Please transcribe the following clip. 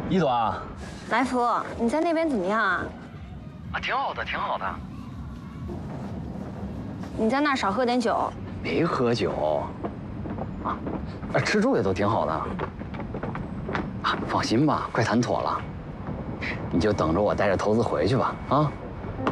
一朵， 来福，你在那边怎么样啊？ 啊，挺好的，挺好的。 你在那儿少喝点酒。 没喝酒。啊，吃住也都挺好的。啊，放心吧，快谈妥了。你就等着我带着投资回去吧。啊。